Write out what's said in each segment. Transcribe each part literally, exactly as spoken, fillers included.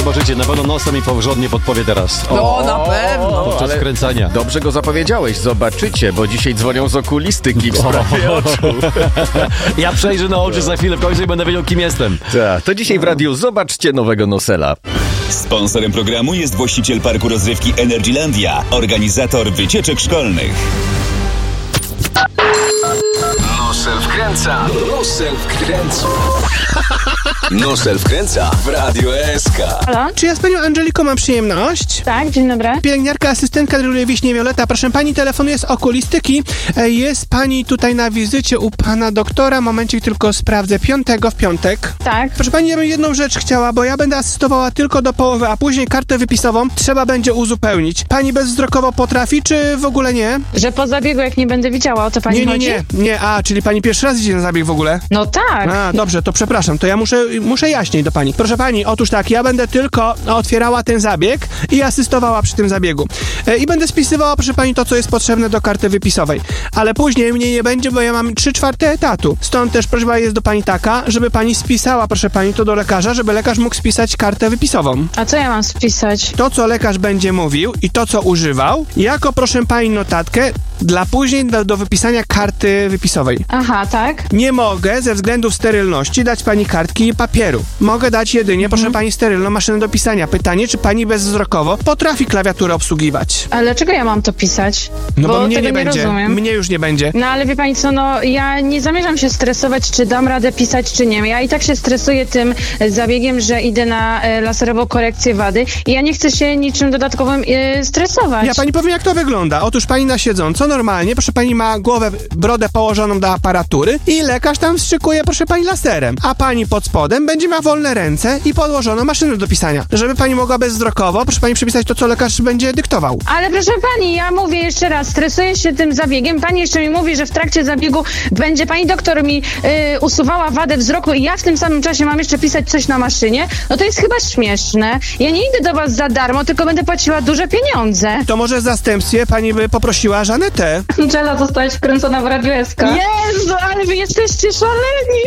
zobaczycie, na pewno nosem i porządnie podpowie teraz. No, o, na pewno. Podczas skręcania. Dobrze go zapowiedziałeś, zobaczycie, bo dzisiaj dzwonią z okulistyki w sprawie oczu. Ja przejrzę na oczy za chwilę w końcu i będę wiedział, kim jestem. Tak, to dzisiaj w radiu zobaczcie nowego Nosela. Sponsorem programu jest właściciel parku rozrywki Energylandia, organizator wycieczek szkolnych. Nosel wkręca, Nosel wkręca. Nosel wkręca w Radio S K. Halo? Czy ja z panią Angeliką mam przyjemność? Tak, dzień dobry. Pielęgniarka, asystentka drugej Wiśnie Wioleta. Proszę pani, telefonuje z okulistyki. E, Jest pani tutaj na wizycie u pana doktora. Momencik, tylko sprawdzę. Piątego w piątek. Tak. Proszę pani, ja bym jedną rzecz chciała, bo ja będę asystowała tylko do połowy, a później kartę wypisową trzeba będzie uzupełnić. Pani bezwzrokowo potrafi, czy w ogóle nie? Że po zabiegu, jak nie będę widziała, o to pani Nie, nie, chodzi? nie. Nie, a, czyli pani pierwszy raz idzie na zabieg w ogóle? No tak. A, dobrze, to przepraszam, to ja muszę, muszę jaśniej do pani. Proszę pani, otóż tak, ja będę tylko otwierała ten zabieg i asystowała przy tym zabiegu. E, I będę spisywała, proszę pani, to, co jest potrzebne do karty wypisowej. Ale później mnie nie będzie, bo ja mam trzy czwarte etatu. Stąd też prośba jest do pani taka, żeby pani spisała, proszę pani, to do lekarza, żeby lekarz mógł spisać kartę wypisową. A co ja mam spisać? To, co lekarz będzie mówił i to, co używał, jako, proszę pani, notatkę dla później do, do wypisania karty wypisowej. Aha, tak? Nie mogę ze względów sterylności dać pani kartki i papieru. Mogę dać jedynie, Mhm. proszę pani, sterylną maszynę do pisania. Pytanie, czy pani bezwzrokowo potrafi klawiaturę obsługiwać? Ale dlaczego ja mam to pisać? No bo, bo mnie tego nie nie będzie. rozumiem. Mnie już nie będzie. No ale wie pani co, no ja nie zamierzam się stresować, czy dam radę pisać, czy nie. Ja i tak się stresuję tym e, zabiegiem, że idę na e, laserową korekcję wady i ja nie chcę się niczym dodatkowym e, stresować. Ja pani powiem, jak to wygląda. Otóż pani na siedząco normalnie, proszę pani ma głowę, brodę położoną do aparatury i lekarz tam wstrzykuje, proszę pani, laserem. A pani pod spodem będzie miała wolne ręce i podłożoną maszynę do pisania. Żeby pani mogła bezwzrokowo, proszę pani, przepisać to, co lekarz będzie dyktował. Ale proszę pani, ja mówię jeszcze raz, stresuję się tym zabiegiem. Pani jeszcze mi mówi, że w trakcie zabiegu będzie pani doktor mi y, usuwała wadę wzroku i ja w tym samym czasie mam jeszcze pisać coś na maszynie. No to jest chyba śmieszne. Ja nie idę do was za darmo, tylko będę płaciła duże pieniądze. To może w zastępstwie pani by poprosiła Żanetę. Angela zostałaś wkręcona w Radio S K. Jezu, ale wy jesteście szaleni.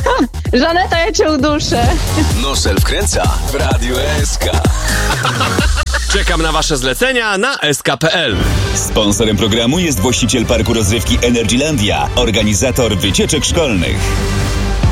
Żaneta, ja cię uduszę. Nosel wkręca w Radio S K. Czekam na wasze zlecenia na S K kropka P L. Sponsorem programu jest właściciel parku rozrywki Energylandia, organizator wycieczek szkolnych.